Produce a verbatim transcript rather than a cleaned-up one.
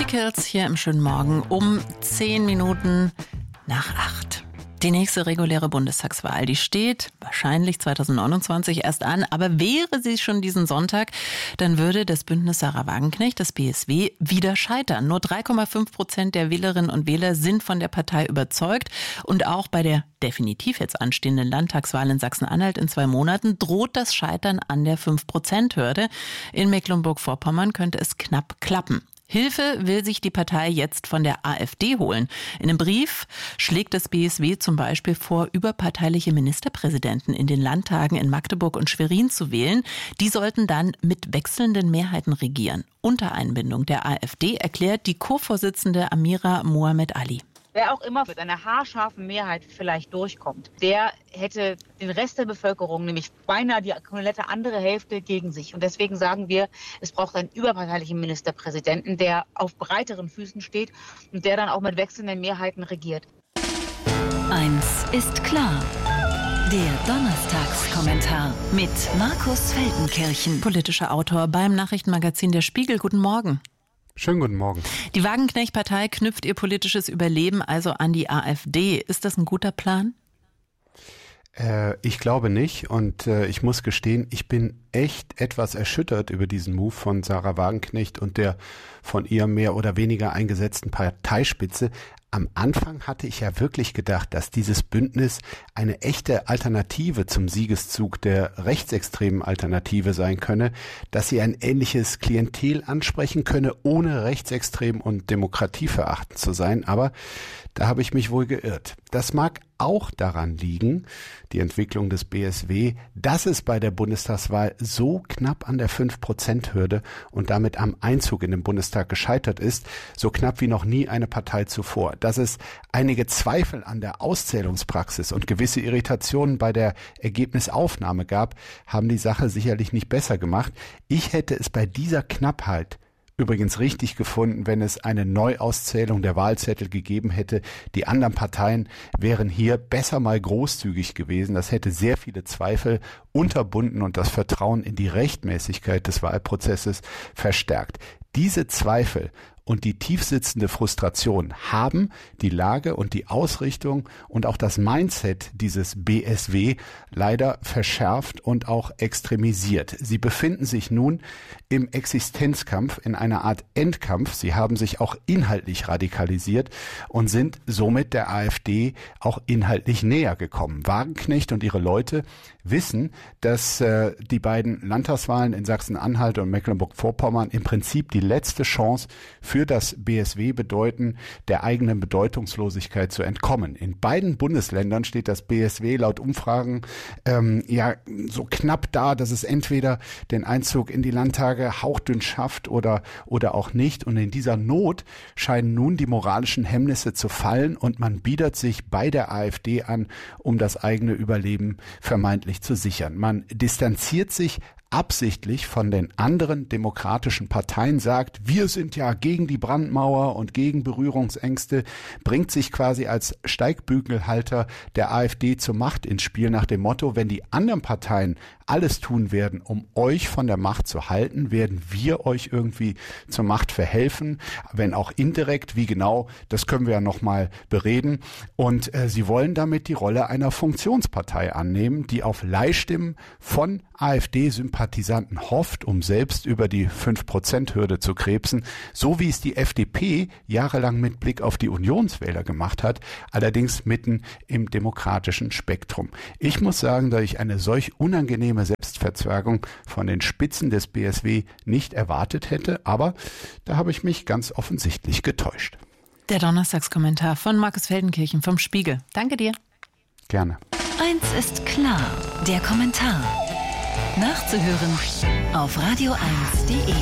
Michaels hier im schönen Morgen um zehn Minuten nach acht. Die nächste reguläre Bundestagswahl, die steht wahrscheinlich zwanzig neunundzwanzig erst an, aber wäre sie schon diesen Sonntag, dann würde das Bündnis Sahra Wagenknecht, das B S W, wieder scheitern. Nur drei Komma fünf Prozent der Wählerinnen und Wähler sind von der Partei überzeugt und auch bei der definitiv jetzt anstehenden Landtagswahl in Sachsen-Anhalt in zwei Monaten droht das Scheitern an der fünf Prozent Hürde. In Mecklenburg-Vorpommern könnte es knapp klappen. Hilfe will sich die Partei jetzt von der AfD holen. In einem Brief schlägt das B S W zum Beispiel vor, überparteiliche Ministerpräsidenten in den Landtagen in Magdeburg und Schwerin zu wählen. Die sollten dann mit wechselnden Mehrheiten regieren. Unter Einbindung der AfD erklärt die Co-Vorsitzende Amira Mohamed Ali. Wer auch immer mit einer haarscharfen Mehrheit vielleicht durchkommt, der hätte den Rest der Bevölkerung, nämlich beinahe die komplette andere Hälfte, gegen sich. Und deswegen sagen wir, es braucht einen überparteilichen Ministerpräsidenten, der auf breiteren Füßen steht und der dann auch mit wechselnden Mehrheiten regiert. Eins ist klar. Der Donnerstagskommentar mit Markus Feldenkirchen. Politischer Autor beim Nachrichtenmagazin Der Spiegel. Guten Morgen. Schönen guten Morgen. Die Wagenknecht-Partei knüpft ihr politisches Überleben also an die AfD. Ist das ein guter Plan? Äh, ich glaube nicht und äh, ich muss gestehen, ich bin echt etwas erschüttert über diesen Move von Sahra Wagenknecht und der von ihr mehr oder weniger eingesetzten Parteispitze. Am Anfang hatte ich ja wirklich gedacht, dass dieses Bündnis eine echte Alternative zum Siegeszug der rechtsextremen Alternative sein könne, dass sie ein ähnliches Klientel ansprechen könne, ohne rechtsextrem und demokratieverachtend zu sein. Aber da habe ich mich wohl geirrt. Das mag auch daran liegen, die Entwicklung des B S W, dass es bei der Bundestagswahl so knapp an der fünf Prozent Hürde und damit am Einzug in den Bundestag gescheitert ist, so knapp wie noch nie eine Partei zuvor. Dass es einige Zweifel an der Auszählungspraxis und gewisse Irritationen bei der Ergebnisaufnahme gab, haben die Sache sicherlich nicht besser gemacht. Ich hätte es bei dieser Knappheit übrigens richtig gefunden, wenn es eine Neuauszählung der Wahlzettel gegeben hätte. Die anderen Parteien wären hier besser mal großzügig gewesen. Das hätte sehr viele Zweifel unterbunden und das Vertrauen in die Rechtmäßigkeit des Wahlprozesses verstärkt. Diese Zweifel und die tiefsitzende Frustration haben die Lage und die Ausrichtung und auch das Mindset dieses B S W leider verschärft und auch extremisiert. Sie befinden sich nun im Existenzkampf, in einer Art Endkampf. Sie haben sich auch inhaltlich radikalisiert und sind somit der AfD auch inhaltlich näher gekommen. Wagenknecht und ihre Leute wissen, dass äh, die beiden Landtagswahlen in Sachsen-Anhalt und Mecklenburg-Vorpommern im Prinzip die letzte Chance für das B S W bedeuten, der eigenen Bedeutungslosigkeit zu entkommen. In beiden Bundesländern steht das B S W laut Umfragen ähm, ja so knapp da, dass es entweder den Einzug in die Landtage hauchdünn schafft oder, oder auch nicht. Und in dieser Not scheinen nun die moralischen Hemmnisse zu fallen und man biedert sich bei der AfD an, um das eigene Überleben vermeintlich zu sichern. Man distanziert sich absichtlich von den anderen demokratischen Parteien, sagt, wir sind ja gegen die Brandmauer und gegen Berührungsängste, bringt sich quasi als Steigbügelhalter der AfD zur Macht ins Spiel nach dem Motto, wenn die anderen Parteien alles tun werden, um euch von der Macht zu halten, werden wir euch irgendwie zur Macht verhelfen, wenn auch indirekt, wie genau, das können wir ja nochmal bereden. Und äh, sie wollen damit die Rolle einer Funktionspartei annehmen, die auf Leihstimmen von AfD-Sympathisanten hofft, um selbst über die fünf Prozent Hürde zu krebsen, so wie es die F D P jahrelang mit Blick auf die Unionswähler gemacht hat, allerdings mitten im demokratischen Spektrum. Ich muss sagen, dass ich eine solch unangenehme Selbstverzwergung von den Spitzen des B S W nicht erwartet hätte, aber da habe ich mich ganz offensichtlich getäuscht. Der Donnerstagskommentar von Markus Feldenkirchen vom Spiegel. Danke dir. Gerne. Eins ist klar, der Kommentar. Nachzuhören auf radio eins punkt de.